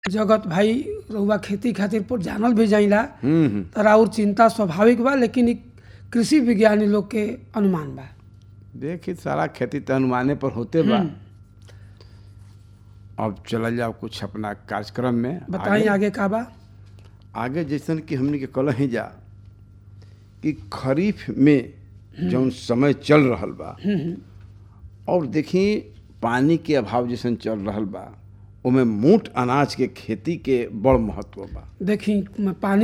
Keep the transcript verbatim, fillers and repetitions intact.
जगत भाई रउआ खेती खातिर पर जानल भी जाइला हम्म हम्म। त राउर चिंता स्वाभाविक बा, लेकिन इ कृषि विज्ञानी लोग के अनुमान बा। देखिए सारा खेती तो अनुमाने पर होते बा। अब चल जाओ कुछ अपना कार्यक्रम में बताई आगे का बा। आगे जैसन कि हमने के कल ही जा कि खरीफ में जौन समय चल रहल बा और देखी पानी के अभाव जैसन चल रहल बा, ओमे मोट अनाज के खेती के बड़ महत्व बा। देखी पानी